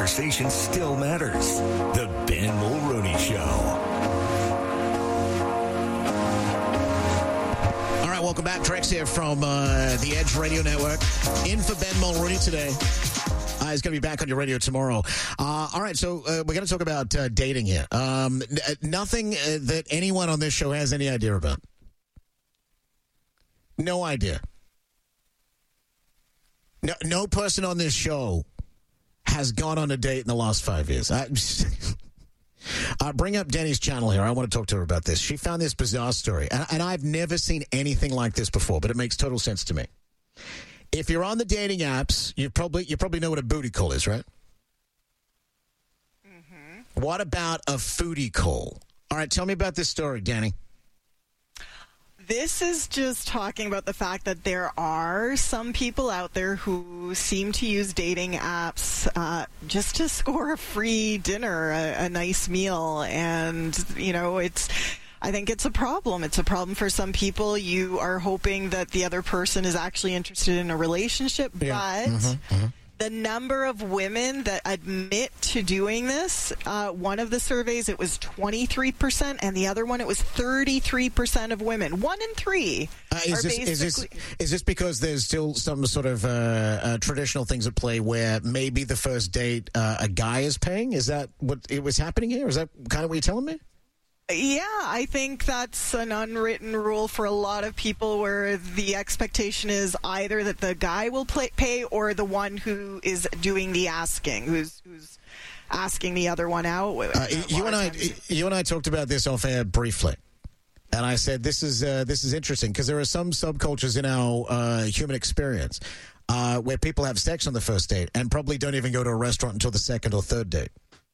conversation still matters. The Ben Mulroney Show. All right, welcome back. Trex here from the Edge Radio Network. In for Ben Mulroney today. He's going to be back on your radio tomorrow. All right, so we're going to talk about dating here. Nothing that anyone on this show has any idea about. No idea. No person on this show has gone on a date in the last 5 years. Bring up Denny's channel here. I want to talk to her about this. She found this bizarre story, and I've never seen anything like this before, but it makes total sense to me. If you're on the dating apps, you probably know what a booty call is, right? Mm-hmm. What about a foodie call? All right, tell me about this story, Danny. This is just talking about the fact that there are some people out there who seem to use dating apps just to score a free dinner, a nice meal. And, you know, I think it's a problem. It's a problem for some people. You are hoping that the other person is actually interested in a relationship, but the number of women that admit to doing this, one of the surveys, it was 23%, and the other one, it was 33% of women. 1 in 3 is this because there's still some sort of traditional things at play where maybe the first date a guy is paying? Is that what it was happening here? Is that kind of what you're telling me? Yeah, I think that's an unwritten rule for a lot of people where the expectation is either that the guy will pay or the one who is doing the asking, who's asking the other one out. You and I talked about this off air briefly, and I said this is interesting because there are some subcultures in our human experience where people have sex on the first date and probably don't even go to a restaurant until the second or third date.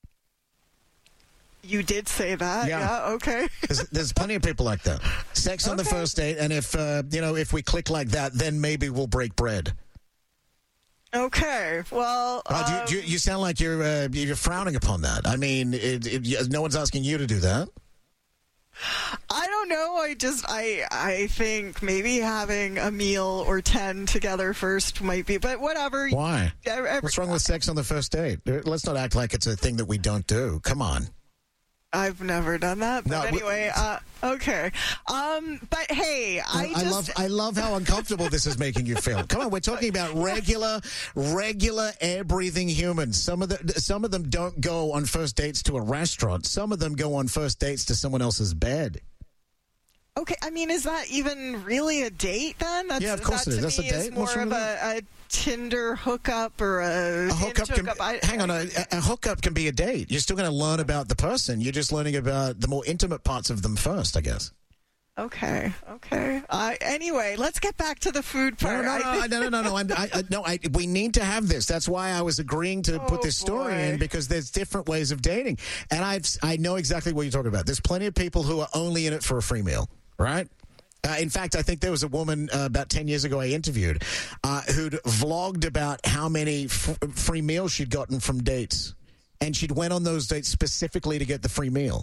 You did say that. Yeah, okay. There's plenty of people like that. Sex on the first date, and if we click like that, then maybe we'll break bread. Okay. Well, you sound like you're frowning upon that. I mean, no one's asking you to do that. I don't know. I think maybe having a meal or 10 together first might be, but whatever. Why? What's wrong with sex on the first date? Let's not act like it's a thing that we don't do. Come on. I've never done that, but anyway, okay. But hey, I love how uncomfortable this is making you feel. Come on, we're talking about regular, air-breathing humans. Some of them don't go on first dates to a restaurant. Some of them go on first dates to someone else's bed. Okay, I mean, is that even really a date then? Yeah, of course it is. That's a date. It's more of a Tinder hookup or a hookup. Hang on, a hookup can be a date. You're still going to learn about the person. You're just learning about the more intimate parts of them first, I guess. Okay. Anyway, let's get back to the food part. No. We need to have this. That's why I was agreeing to put this story in, because there's different ways of dating, and I know exactly what you're talking about. There's plenty of people who are only in it for a free meal, right? In fact, I think there was a woman about 10 years ago I interviewed who'd vlogged about how many free meals she'd gotten from dates. And she'd went on those dates specifically to get the free meal.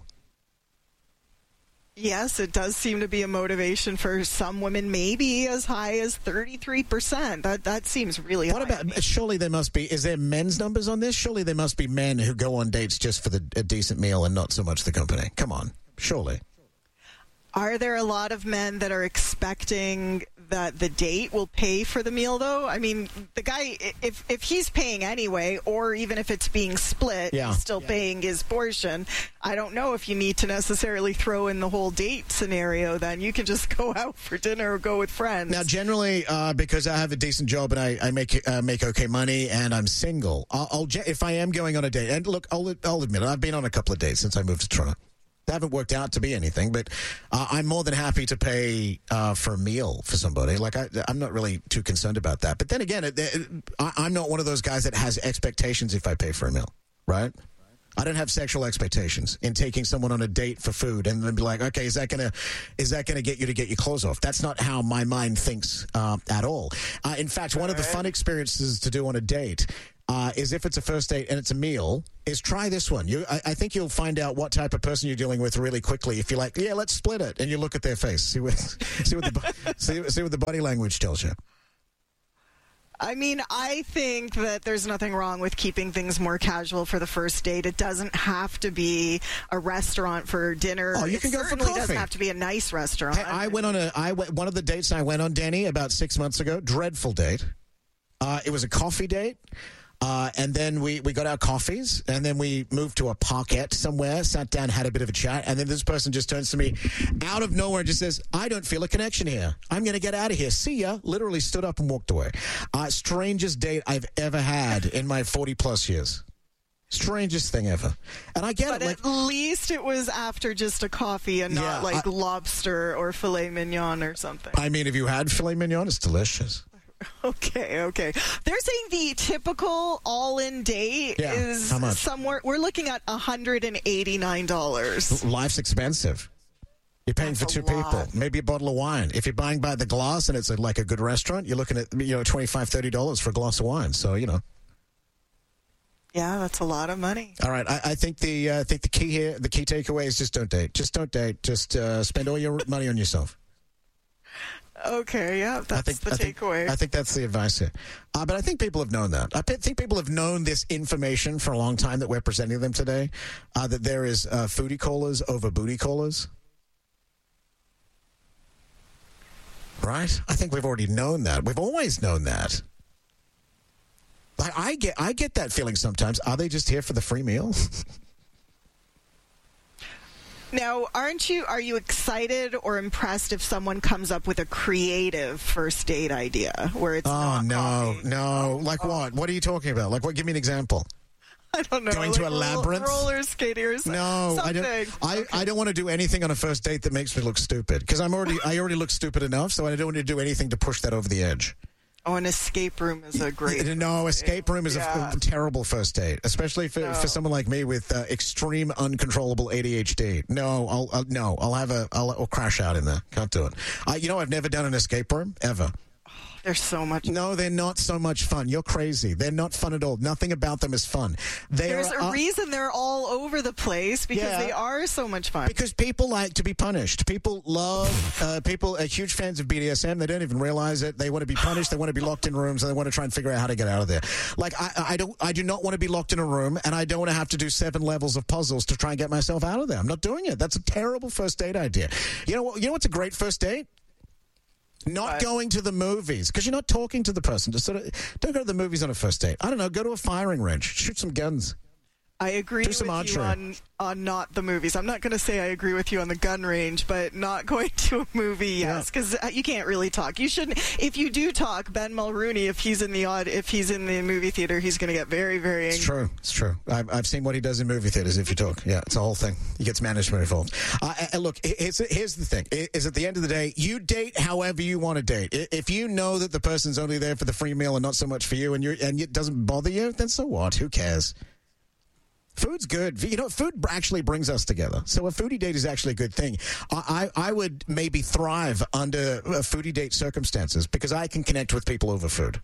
Yes, it does seem to be a motivation for some women, maybe as high as 33%. That seems really high. What about, surely there must be, is there men's numbers on this? Surely there must be men who go on dates just for a decent meal and not so much the company. Come on, surely. Are there a lot of men that are expecting that the date will pay for the meal, though? I mean, the guy, if he's paying anyway, or even if it's being split, he's still paying his portion. I don't know if you need to necessarily throw in the whole date scenario then. You can just go out for dinner or go with friends. Now, generally, because I have a decent job and I make okay money and I'm single, if I am going on a date, and look, I'll admit it, I've been on a couple of dates since I moved to Toronto. They haven't worked out to be anything, but I'm more than happy to pay for a meal for somebody. Like, I'm not really too concerned about that. But then again, I'm not one of those guys that has expectations if I pay for a meal, right? I don't have sexual expectations in taking someone on a date for food and then be like, okay, is that gonna get you to get your clothes off? That's not how my mind thinks at all. In fact, one of the fun experiences to do on a date is, if it's a first date and it's a meal, is try this one. I think you'll find out what type of person you're dealing with really quickly if you're like, yeah, let's split it, and you look at their face, see what the body language tells you. I mean, I think that there's nothing wrong with keeping things more casual for the first date. It doesn't have to be a restaurant for dinner. Oh, you can go for certainly coffee. doesn't have to be a nice restaurant. Hey, one of the dates I went on, Danny, about 6 months ago. Dreadful date. It was a coffee date. And then we got our coffees, and then we moved to a parkette somewhere, sat down, had a bit of a chat, and then this person just turns to me out of nowhere and just says, I don't feel a connection here. I'm going to get out of here. See ya. Literally stood up and walked away. Strangest date I've ever had in my 40-plus years. Strangest thing ever. And I get but it. At least it was after just a coffee and not lobster or filet mignon or something. I mean, if you had filet mignon, it's delicious. Okay. They're saying the typical all-in date is how much? somewhere. We're looking at $189. Life's expensive. You're paying for two people, maybe a bottle of wine. If you're buying by the glass and it's like a good restaurant, you're looking at $25, $30 for a glass of wine. So Yeah, that's a lot of money. All right, I think the key here, the key takeaway is just don't date. Just don't date. Just spend all your money on yourself. Okay, yeah, that's the takeaway. I think that's the advice here. But I think people have known that. I think people have known this information for a long time that we're presenting them today, that there is foodie callers over booty callers. Right? I think we've already known that. We've always known that. Like I get that feeling sometimes. Are they just here for the free meal? Now, are you excited or impressed if someone comes up with a creative first date idea where it's no. Like what? What are you talking about? Like what? Give me an example. I don't know. Going to a labyrinth? Roller skating or something. No, I don't. I don't want to do anything on a first date that makes me look stupid because I already look stupid enough, so I don't want to do anything to push that over the edge. Oh, an escape room is a great... No, escape room is a terrible first date, especially for someone like me with extreme uncontrollable ADHD. No, I'll crash out in there. Can't do it. I've never done an escape room, ever. They're so much... No, they're not so much fun. You're crazy. They're not fun at all. Nothing about them is fun. There's a reason they're all over the place because they are so much fun. Because people like to be punished. People love... people are huge fans of BDSM. They don't even realize it. They want to be punished. They want to be locked in rooms, and they want to try and figure out how to get out of there. Like, I do not want to be locked in a room, and I don't want to have to do 7 levels of puzzles to try and get myself out of there. I'm not doing it. That's a terrible first date idea. You know what's a great first date? Not going to the movies, because you're not talking to the person. Just sort of don't go to the movies on a first date. I don't know. Go to a firing range. Shoot some guns. I agree with you on not the movies. I'm not going to say I agree with you on the gun range, but not going to a movie, yes, because you can't really talk. You shouldn't. If you do talk, Ben Mulrooney, if he's in the movie theater, he's going to get very, very angry. It's true. I've seen what he does in movie theaters. If you talk, it's a whole thing. He gets management involved. And look, here's the thing: is at the end of the day, you date however you want to date. If you know that the person's only there for the free meal and not so much for you, and it doesn't bother you, then so what? Who cares? Food's good. Food actually brings us together. So a foodie date is actually a good thing. I would maybe thrive under foodie date circumstances because I can connect with people over food.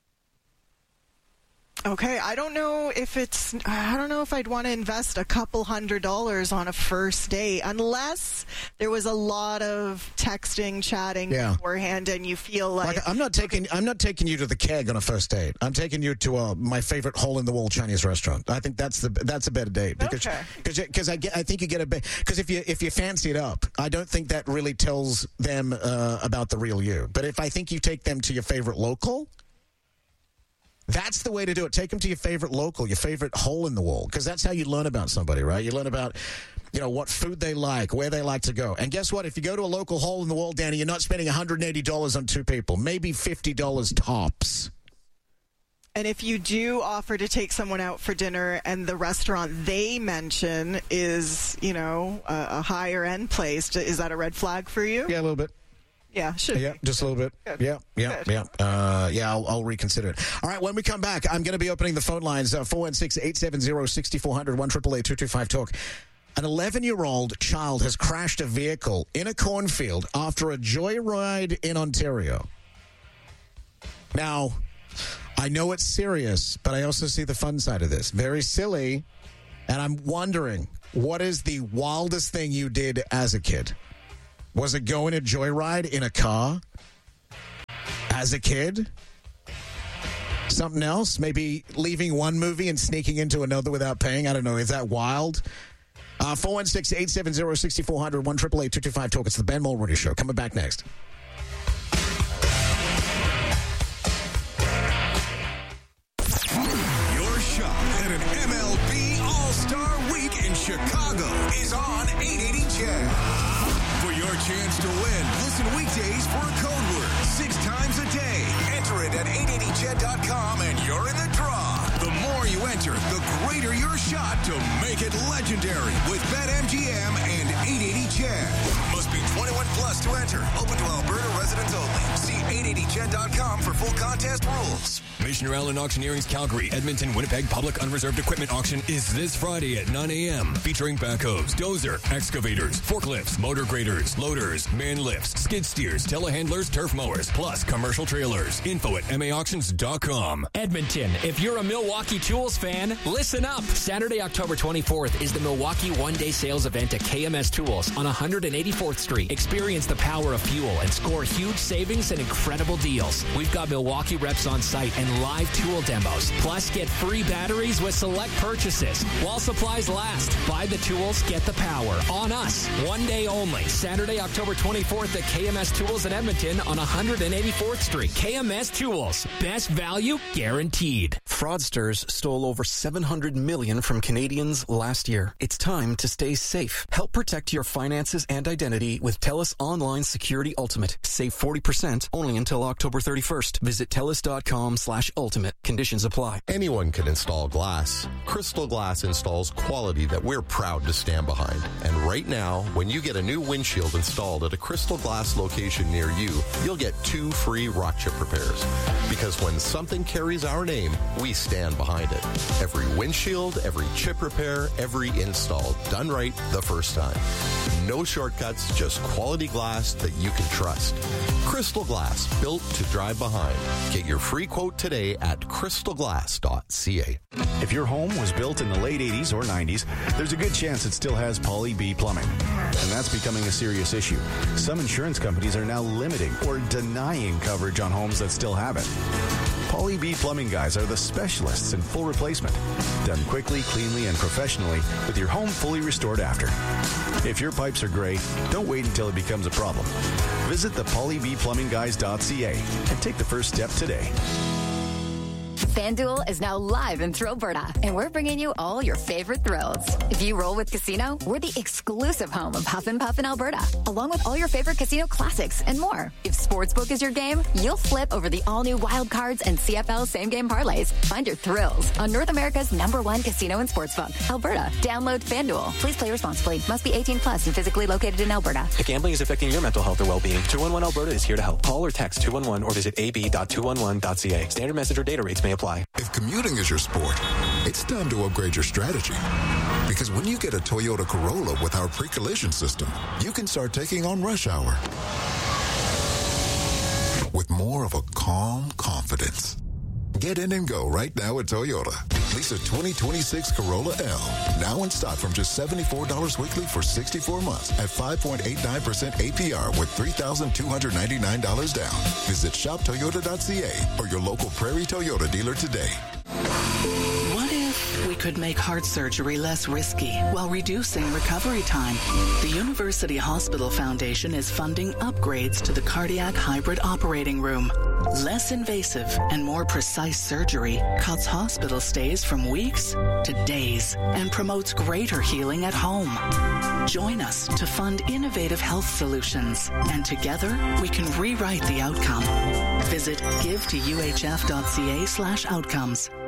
Okay, I don't know if I'd want to invest a couple $100s on a first date unless there was a lot of texting, chatting beforehand, and you feel like I'm not taking you to the Keg on a first date. I'm taking you to my favorite hole in the wall Chinese restaurant. I think that's a better date because I think you get a because if you fancy it up, I don't think that really tells them about the real you. But if I think you take them to your favorite local. That's the way to do it. Take them to your favorite local, your favorite hole in the wall, because that's how you learn about somebody, right? You learn about, what food they like, where they like to go. And guess what? If you go to a local hole in the wall, Danny, you're not spending $180 on 2 people, maybe $50 tops. And if you do offer to take someone out for dinner and the restaurant they mention is, a higher end place, is that a red flag for you? Yeah, a little bit. Yeah, should be. Just a little bit. Good. Yeah. I'll reconsider it. All right, when we come back, I'm going to be opening the phone lines, 416-870-6400, 1-888-225-TALK. An 11-year-old child has crashed a vehicle in a cornfield after a joyride in Ontario. Now, I know it's serious, but I also see the fun side of this. Very silly, and I'm wondering, what is the wildest thing you did as a kid? Was it going a joyride in a car as a kid? something else? Maybe leaving one movie and sneaking into another without paying? I don't know. Is that wild? 416-870-6400, 1-888-225-TALK. It's the Ben Mulroney Show. Coming back next. Your shot at an MLB All-Star Week in Chicago is on 880 CHED. For your chance to win, listen weekdays for a code word 6 times a day. Enter it at 880ched.com and you're in the draw. The more you enter, the greater your shot to make it legendary with BetMGM and 880 CHED. Must be 21 plus to enter. Open to Alberta residents only. See 880ched.com for full contest rules. Missioner Allen Auctioneering's Calgary, Edmonton, Winnipeg Public Unreserved Equipment Auction is this Friday at 9 a.m. featuring backhoes, dozer, excavators, forklifts, motor graders, loaders, man lifts, skid steers, telehandlers, turf mowers, plus commercial trailers. Info at maauctions.com. Edmonton, if you're a Milwaukee Tools fan, listen up. Saturday, October 24th is the Milwaukee one-day sales event at KMS Tools on 184th Street. Experience the power of fuel and score huge savings and incredible deals. We've got Milwaukee reps on site and live tool demos. Plus, get free batteries with select purchases. While supplies last, buy the tools, get the power. On us. One day only. Saturday, October 24th at KMS Tools in Edmonton on 184th Street. KMS Tools. Best value guaranteed. Fraudsters stole over $700 million from Canadians last year. It's time to stay safe. Help protect your finances and identity with TELUS Online Security Ultimate. Save 40% only until October 31st. Visit TELUS.com/ultimate. Conditions apply. Anyone can install glass. Crystal Glass installs quality that we're proud to stand behind. And right now, when you get a new windshield installed at a Crystal Glass location near you, you'll get 2 free rock chip repairs. Because when something carries our name, we stand behind it. Every windshield, every chip repair, every install, done right the first time. No shortcuts, just quality glass that you can trust. Crystal Glass, built to drive behind. Get your free quote today at crystalglass.ca. If your home was built in the late 80s or 90s, there's a good chance it still has Poly B plumbing. And that's becoming a serious issue. Some insurance companies are now limiting or denying coverage on homes that still have it. Poly B Plumbing Guys are the specialists in full replacement. Done quickly, cleanly, and professionally with your home fully restored after. If your pipes are gray, don't wait until it becomes a problem. Visit the polybplumbingguys.ca and take the first step today. FanDuel is now live in Alberta, and we're bringing you all your favorite thrills. If you roll with Casino, we're the exclusive home of Huff and Puff in Alberta, along with all your favorite casino classics and more. If Sportsbook is your game, you'll flip over the all-new wild cards and CFL same-game parlays. Find your thrills on North America's #1 casino and sportsbook, Alberta. Download FanDuel. Please play responsibly. Must be 18 plus and physically located in Alberta. If gambling is affecting your mental health or well-being, 211 Alberta is here to help. Call or text 211 or visit ab.211.ca. Standard message or data rates may apply. If commuting is your sport, it's time to upgrade your strategy. Because when you get a Toyota Corolla with our pre-collision system, you can start taking on rush hour with more of a calm confidence. Get in and go right now at Toyota. Lease a 2026 Corolla L. Now in stock from just $74 weekly for 64 months at 5.89% APR with $3,299 down. Visit shoptoyota.ca or your local Prairie Toyota dealer today. What if we could make heart surgery less risky while reducing recovery time? The University Hospital Foundation is funding upgrades to the cardiac hybrid operating room. Less invasive and more precise surgery cuts hospital stays from weeks to days and promotes greater healing at home. Join us to fund innovative health solutions, and together we can rewrite the outcome. Visit givetouhf.ca/outcomes.